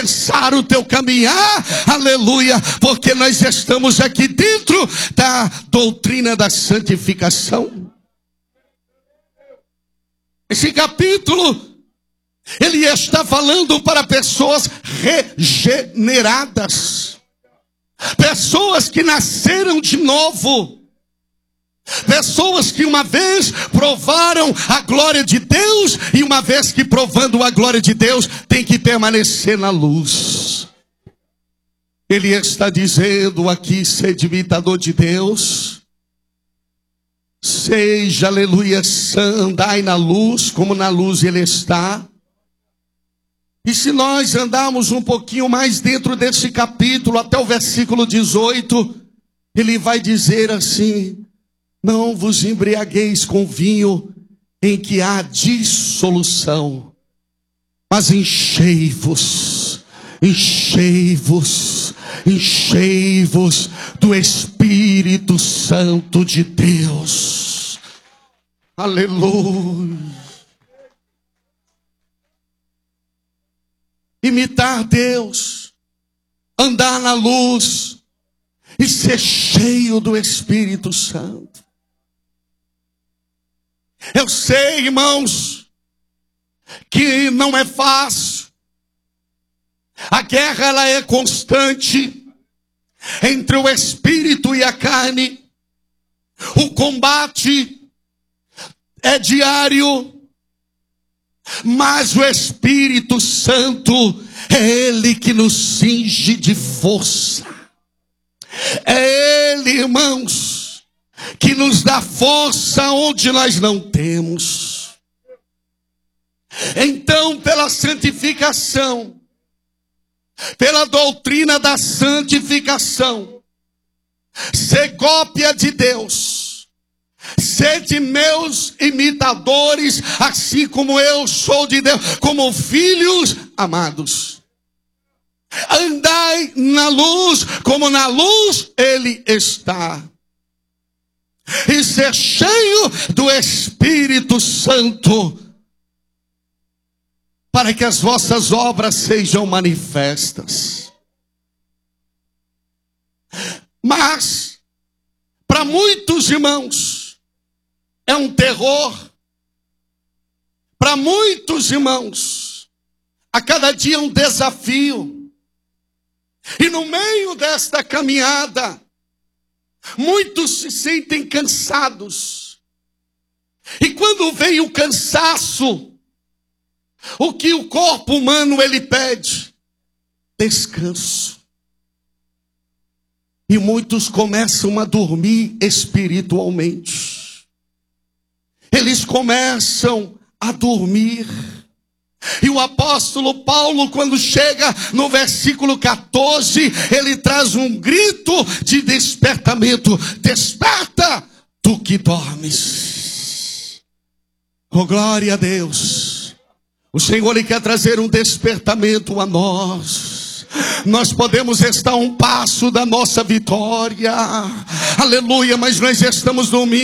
alicerçar o teu caminhar, aleluia, porque nós estamos aqui dentro da doutrina da santificação. Esse capítulo, ele está falando para pessoas regeneradas, pessoas que nasceram de novo, pessoas que uma vez provaram a glória de Deus, e uma vez que provando a glória de Deus, tem que permanecer na luz. Ele está dizendo aqui: sede imitador de Deus, seja, aleluia, andai na luz, como na luz ele está. E se nós andarmos um pouquinho mais dentro desse capítulo, até o versículo 18, ele vai dizer assim: não vos embriagueis com vinho em que há dissolução, mas enchei-vos, enchei-vos, enchei-vos do Espírito Santo de Deus. Aleluia. Imitar Deus, andar na luz e ser cheio do Espírito Santo. Eu sei, irmãos, que não é fácil. A guerra, ela é constante entre o espírito e a carne. O combate é diário. Mas o Espírito Santo é Ele que nos cinge de força. É Ele, irmãos, que nos dá força onde nós não temos. Então, pela santificação, pela doutrina da santificação, ser cópia de Deus, sede meus imitadores, assim como eu sou de Deus, como filhos amados. Andai na luz, como na luz Ele está. E ser cheio do Espírito Santo, para que as vossas obras sejam manifestas. Mas, para muitos irmãos, é um terror. Para muitos irmãos, a cada dia é um desafio. E no meio desta caminhada, muitos se sentem cansados. E quando vem o cansaço, o que o corpo humano ele pede? Descanso. E muitos começam a dormir espiritualmente. Eles começam a dormir. E o apóstolo Paulo, quando chega no versículo 14, ele traz um grito de despertamento: desperta, tu que dormes. Oh, glória a Deus. O Senhor, Ele quer trazer um despertamento a nós. Nós podemos estar a um passo da nossa vitória, aleluia, mas nós estamos dormindo.